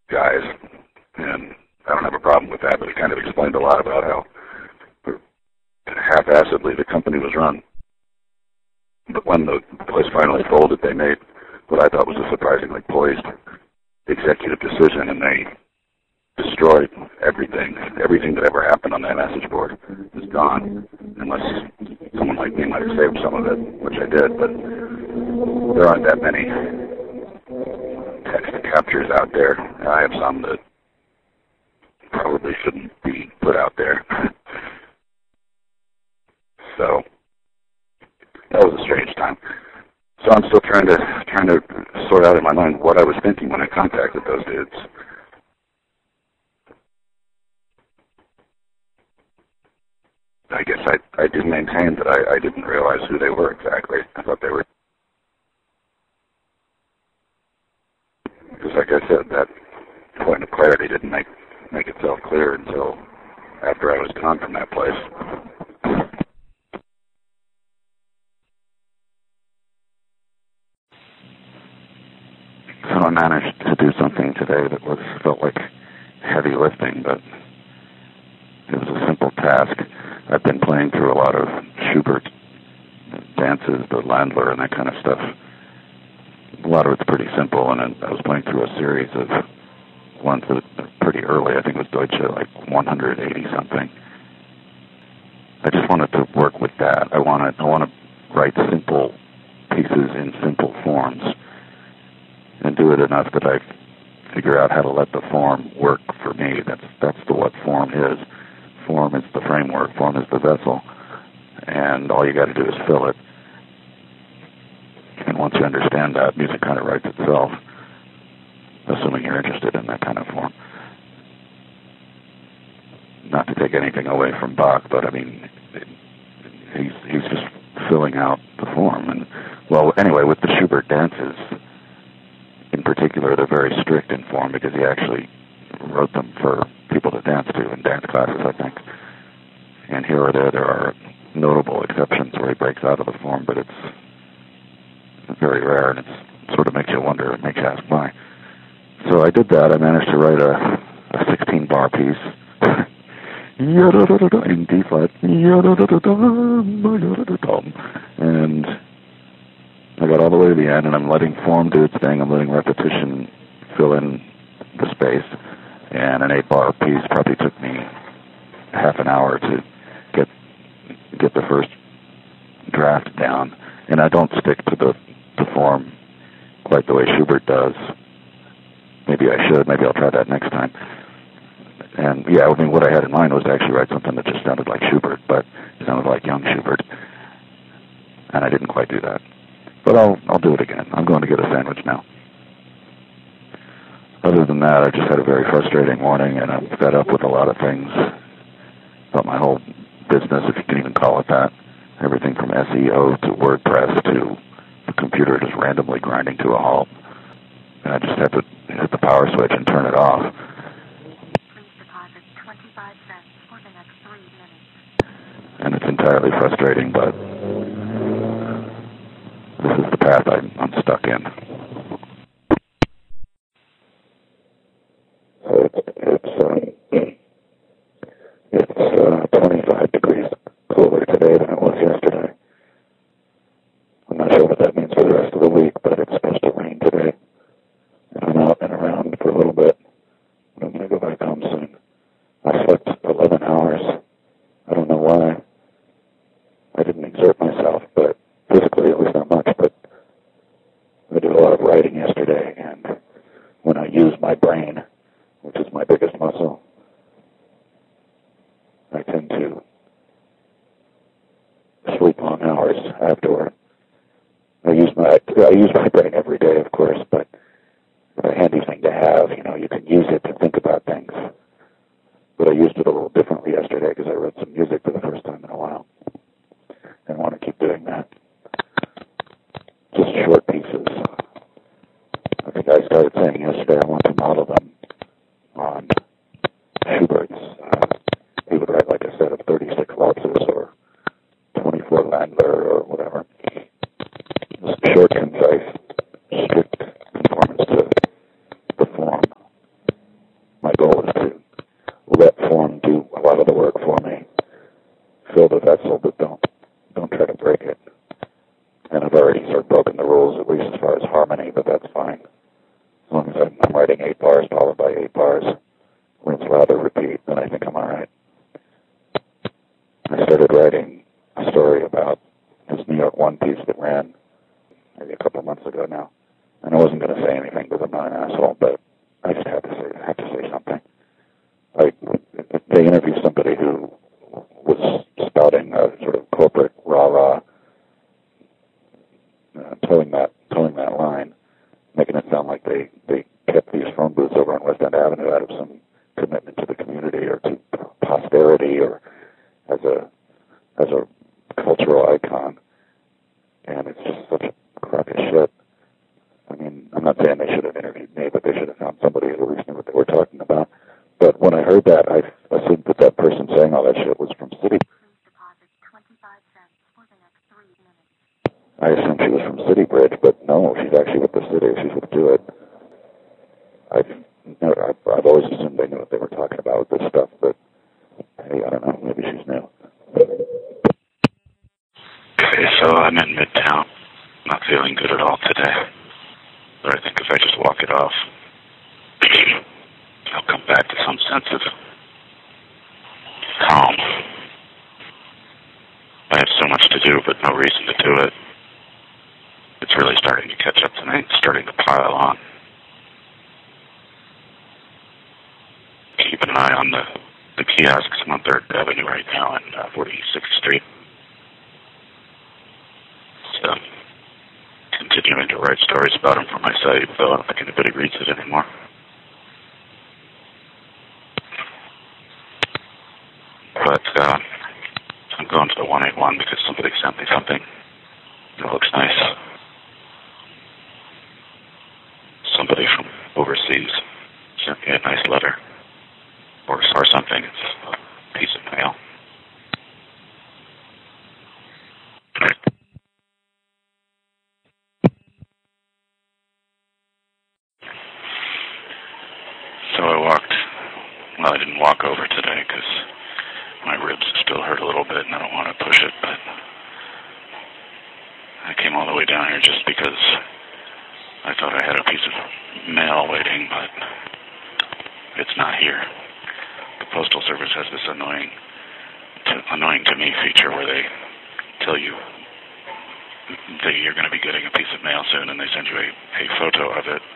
guys, and I don't have a problem with that, but it kind of explained a lot about how haphazardly the company was run. But when the place finally folded, they made what I thought was a surprisingly poised executive decision, and they destroyed everything. Everything that ever happened on that message board is gone, unless someone like me might have saved some of it, which I did, but there aren't that many text captures out there. I have some that probably shouldn't be put out there. So that was a strange time. So I'm still trying to sort out in my mind what I was thinking when I contacted those dudes. I guess I do maintain that I didn't realize who they were exactly. I thought they were, because like I said, that point of clarity didn't make itself clear until after I was gone from that place. So I managed to do something today that felt like heavy lifting, but it was a simple task. I've been playing through a lot of Schubert dances, the Landler and that kind of stuff. A lot of it's pretty simple, and I was playing through a series of ones that are pretty early. I think it was Deutsche, like 180-something. I just wanted to work with that. I want to write simple pieces in simple forms and do it enough that I figure out how to let the form work for me. That's what form is. Form is the framework. Form is the vessel. And all you got to do is fill it. And once you understand that, music kind of writes itself, assuming you're interested in that kind of form. Not to take anything away from Bach, but I mean, he's just filling out the form. And well, anyway, with the Schubert dances, in particular, they're very strict in form because he actually wrote them for people to dance to in dance classes, I think. And here or there are notable exceptions where he breaks out of the form, but it's very rare, and it sort of makes you wonder, it makes you ask why. So I did that. I managed to write a 16-bar piece in D flat, and I got all the way to the end, and I'm letting form do its thing. I'm letting repetition fill in the space, and an 8-bar piece probably took me half an hour to get the first draft down. And I don't stick to the form quite the way Schubert does. Maybe I should. Maybe I'll try that next time. And yeah, I mean, what I had in mind was to actually write something that just sounded like Schubert, but it sounded like young Schubert, and I didn't quite do that. But I'll do it again. I'm going to get a sandwich now. Other than that, I just had a very frustrating morning, and I'm fed up with a lot of things about my whole business, if you can even call it that. Everything from SEO to WordPress to the computer just randomly grinding to a halt. And I just had to hit the power switch and turn it off. Please deposit 25 cents for the next 3 minutes. And it's entirely frustrating, but this is the path I'm stuck in. So it's 25 degrees cooler today than it was yesterday. I'm not sure what that means for the rest of the week, but it's supposed to rain today. And I'm out and around for a little bit. But I'm going to go back home soon. I slept 11 hours. I don't know why. I didn't exert myself, but physically at least not much. But I did a lot of writing yesterday, and when I use my brain, which is my biggest muscle, I tend to sleep long hours afterward. I use my brain every day, of course, but it's a handy thing to have. You know, you can use it to think about things. But I used it a little differently yesterday because I wrote some music for the first time in a while, and I want to keep doing that. Just short pieces. I think I started saying yesterday I want to model them on Schubert's. He would write, like I said, of 36 waltzes or 24 Landler or whatever. Just short, concise, strict conformance to the form. I'm writing 8 bars followed by 8 bars. When it's lather repeat, then I think I'm all right. I started writing a story about this New York One piece that ran maybe a couple months ago now. And I wasn't going to say anything because I'm not an asshole, but I just had to say something. Like, they interviewed somebody who was spouting a sort of corporate rah-rah, towing that line, making it sound like they kept these phone booths over on West End Avenue out of some commitment to the community or to posterity or as a cultural icon. And it's just such a crock of shit. I mean, I'm not saying they should have interviewed me, but they should have found somebody who at least knew what they were talking about. But when I heard that, I assumed that person saying all that shit was from City. I assumed she was from City Bridge, but no, she's actually with the city. She's with Do It. I've always assumed they knew what they were talking about with this stuff, but hey, I don't know, maybe she's new. Okay, so I'm in Midtown, not feeling good at all today. But I think if I just walk it off, I'll come back to some sense of calm. I have so much to do, but no reason to do it. It's really starting to catch up tonight. It's starting to pile on. Keep an eye on the kiosks. I'm on 3rd Avenue right now and 46th Street. So, continuing to write stories about him for my site, though I don't think anybody reads it anymore. But I'm going to the 181 because somebody sent me something. It looks nice. Somebody from overseas sent me a nice letter or something. It's a piece of mail. So I didn't walk over today because my ribs still hurt a little bit and I don't want to push it, but I came all the way down here just because I thought I had a piece of mail waiting, but it's not here. The Postal Service has this annoying to me feature where they tell you that you're going to be getting a piece of mail soon and they send you a photo of it.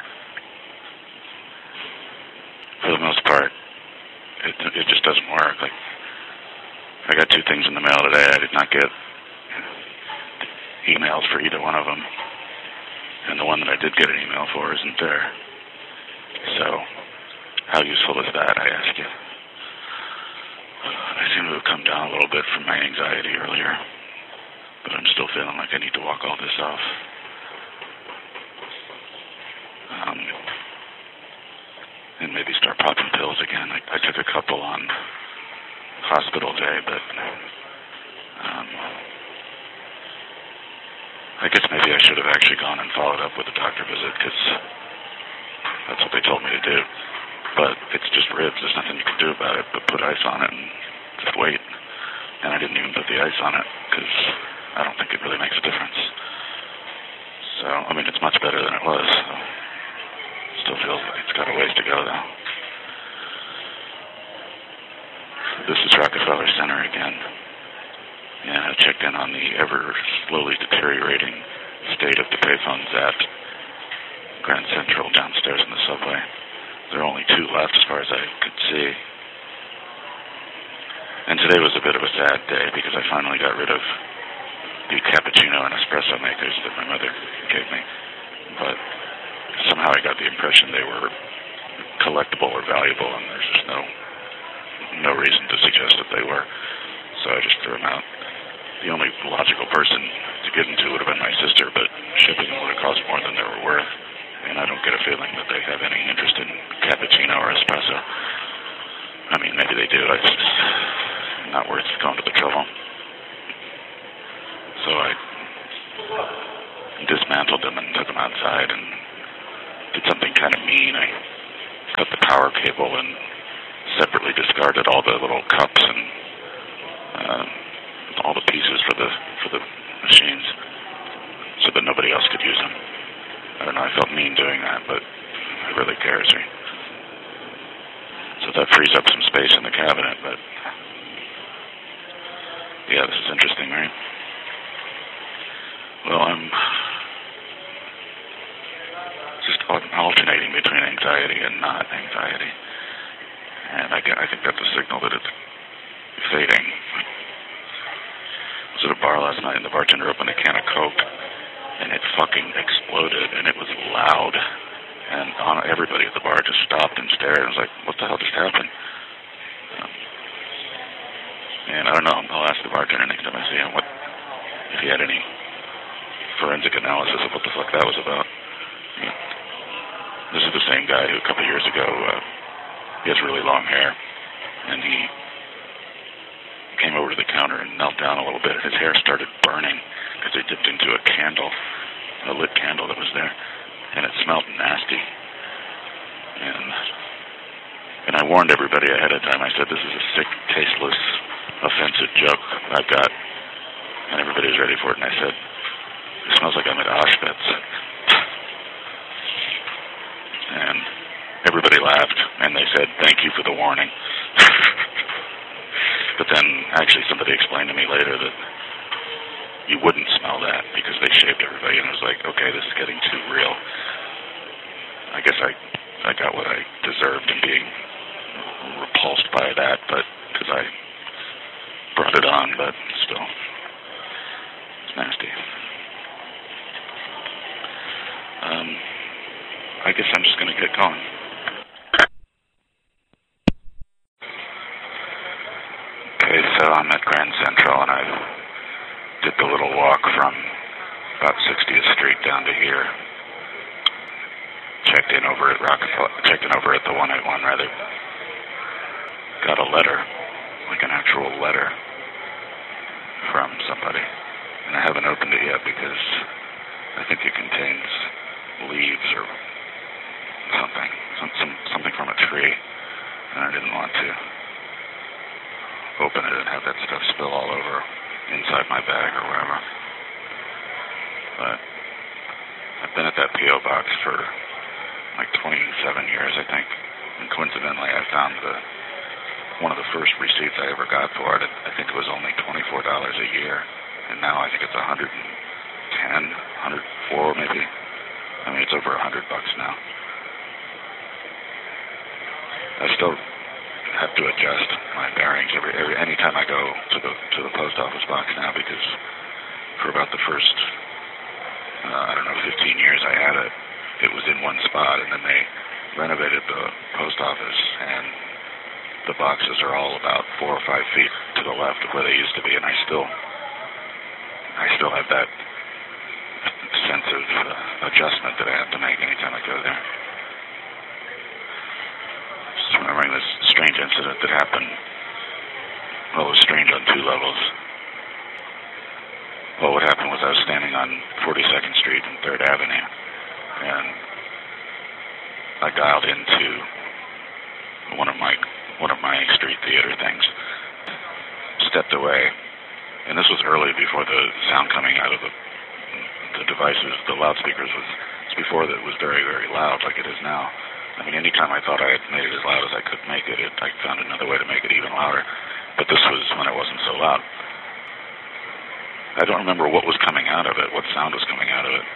For the most part, it just doesn't work. Like, I got 2 things in the mail today. I did not get emails for either one of them. And the one that I did get an email for isn't there. So, how useful is that, I ask you? I seem to have come down a little bit from my anxiety earlier, but I'm still feeling like I need to walk all this off. And maybe start popping pills again. I took a couple on hospital day, but I guess maybe I should have actually gone and followed up with a doctor visit because that's what they told me to do. But it's just ribs. There's nothing you can do about it but put ice on it and just wait. And I didn't even put the ice on it because I don't think it really makes a difference. So, I mean, it's much better than it was. So. Still feels like it's got a ways to go, though. This is Rockefeller Center again. And I checked in on the ever slowly deteriorating state of the payphones at Grand Central downstairs in the subway. There are only 2 left as far as I could see. And today was a bit of a sad day because I finally got rid of the cappuccino and espresso makers that my mother gave me. But somehow I got the impression they were collectible or valuable, and there's just no reason to suggest that they were. So I just threw them out. The only logical person to get into would have been my sister, but shipping them would have cost more than they were worth. And I don't get a feeling that they have any interest in cappuccino or espresso. I mean, maybe they do. It's just not worth going to the trouble. So I dismantled them and took them outside and did something kind of mean. I cut the power cable and separately discarded all the little cups and all the pieces for the machines so that nobody else could use them. I don't know, I felt mean doing that, but I who really cares. So that frees up some space in the cabinet, but yeah, this is interesting, right? Well, I'm just alternating between anxiety and not anxiety. And I think that's a signal that it's fading. I was at a bar last night and the bartender opened a can of Coke and it fucking exploded and it was loud. And everybody at the bar just stopped and stared and was like, what the hell just happened? And I don't know, I'll ask the bartender next time I see him if he had any forensic analysis of what the fuck that was about. This is the same guy who a couple years ago, he has really long hair, and he came over to the counter and knelt down a little bit, and his hair started burning because they dipped into a lit candle that was there, and it smelled nasty. And I warned everybody ahead of time. I said, this is a sick, tasteless, offensive joke I've got, and everybody was ready for it, and I said, it smells like I'm at Auschwitz. And everybody laughed, and they said, thank you for the warning. But then, actually, somebody explained to me later that you wouldn't smell that because they shaved everybody, and I was like, okay, this is getting too real. I guess I got what I deserved in being repulsed by that, but because I brought it on, but still, it's nasty. I guess I'm just going to get going. Okay, so I'm at Grand Central, and I did the little walk from about 60th Street down to here. Checked in over at the 181, rather. Got a letter, like an actual letter from somebody, and I haven't opened it yet because I think it contains leaves or something from a tree, and I didn't want to open it and have that stuff spill all over inside my bag or whatever. But I've been at that P.O. box for like 27 years, I think, and coincidentally I found one of the first receipts I ever got for it. I think it was only $24 a year, and now I think it's $110, $104 maybe. I mean, it's over $100 now. I still have to adjust my bearings anytime I go to the post office box now, because for about the first 15 years I had it. It was in one spot, and then they renovated the post office, and the boxes are all about 4 or 5 feet to the left of where they used to be, and I still have that sense of adjustment that I have to make anytime I go there. Just remembering this strange incident that happened. Well, it was strange on 2 levels. Well, what happened was I was standing on 42nd Street and 3rd Avenue, and I dialed into one of my street theater things, stepped away, and this was early before the sound coming out of the devices, the loudspeakers, was before that it was very, very loud like it is now. I mean, anytime I thought I had made it as loud as I could make it, I found another way to make it even louder, but this was when it wasn't so loud. I don't remember what was coming out of it, what sound was coming out of it,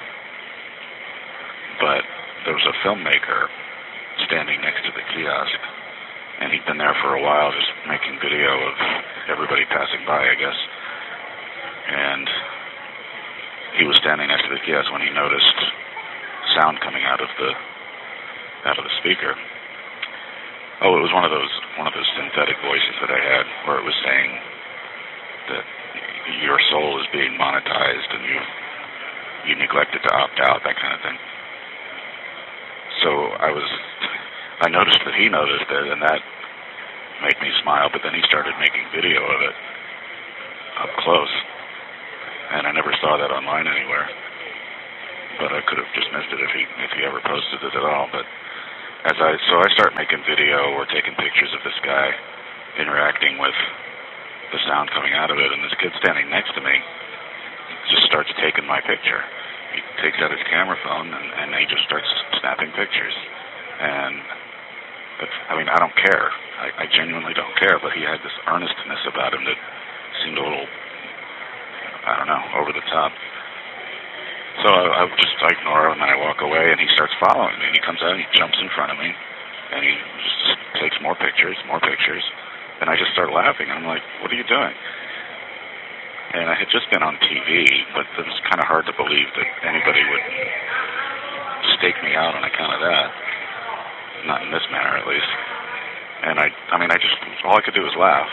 but there was a filmmaker standing next to the kiosk, and he'd been there for a while just making video of everybody passing by, I guess, and he was standing next to the kiosk when he noticed sound coming out of the speaker. Oh, it was one of those synthetic voices that I had, where it was saying that your soul is being monetized and you neglected to opt out, that kind of thing. So I noticed that he noticed it, and that made me smile, but then he started making video of it up close, and I never saw that online anywhere, but I could have just missed it if he ever posted it at all. But I start making video or taking pictures of this guy interacting with the sound coming out of it, and this kid standing next to me just starts taking my picture. He takes out his camera phone and he just starts snapping pictures. And I don't care. I genuinely don't care, but he had this earnestness about him that seemed a little, I don't know, over the top. So I ignore him and I walk away, and he starts following me, and he comes out and he jumps in front of me, and he just takes more pictures, and I just start laughing. I'm like, what are you doing? And I had just been on TV, but it was kind of hard to believe that anybody would stake me out on account of that. Not in this manner, at least. And I just, all I could do was laugh.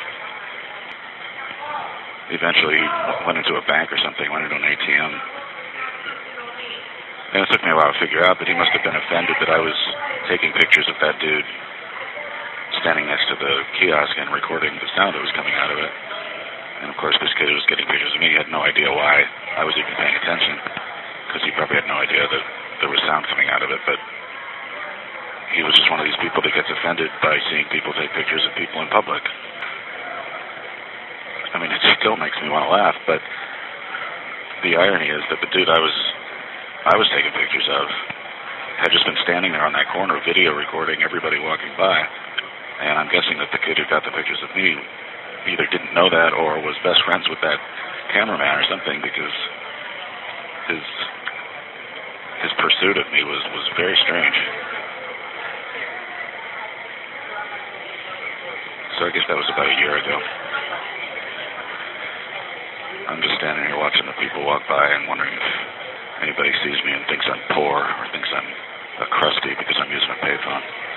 Eventually, he went into a bank or something, went into an ATM. And it took me a while to figure out that he must have been offended that I was taking pictures of that dude standing next to the kiosk and recording the sound that was coming out of it. And of course, this kid who was getting pictures of me had no idea why I was even paying attention, because he probably had no idea that there was sound coming out of it. But he was just one of these people that gets offended by seeing people take pictures of people in public. I mean, it still makes me want to laugh, but the irony is that the dude I was taking pictures of had just been standing there on that corner video recording everybody walking by. And I'm guessing that the kid who got the pictures of me either didn't know that or was best friends with that cameraman or something, because his pursuit of me was very strange. So I guess that was about a year ago. I'm just standing here watching the people walk by and wondering if anybody sees me and thinks I'm poor or thinks I'm a crusty because I'm using a payphone.